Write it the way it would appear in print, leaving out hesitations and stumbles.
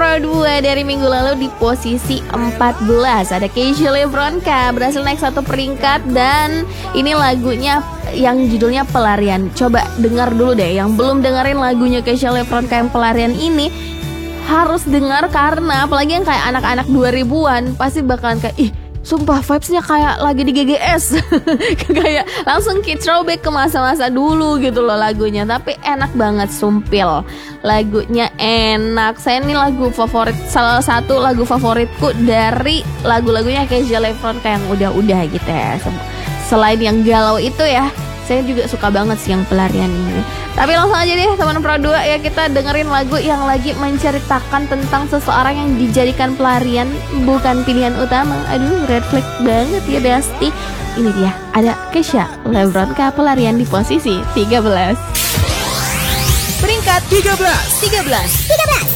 Pro 2 dari minggu lalu di posisi 14 ada Keisha Lebronka berhasil naik 1 peringkat. Dan ini lagunya yang judulnya Pelarian. Coba dengar dulu deh, yang belum dengerin lagunya Keisha Lebronka yang Pelarian ini harus dengar, karena apalagi yang kayak anak-anak 2000-an pasti bakalan kayak, ih sumpah vibes-nya kayak lagi di GGS. Kayak langsung throwback ke masa-masa dulu gitu loh lagunya. Tapi enak banget, sumpil. Lagunya enak. Saya ini lagu favorit, salah satu lagu favoritku dari lagu-lagunya Keisha Lebronka kayak yang udah-udah gitu ya. Selain yang galau itu ya, saya juga suka banget sih yang Pelarian ini. Tapi langsung aja deh teman Pro 2 ya, kita dengerin lagu yang lagi menceritakan tentang seseorang yang dijadikan pelarian, bukan pilihan utama. Aduh, red flag banget ya Dasti. Ini dia, ada Keisha Lebronka Pelarian di posisi 13. Peringkat 13.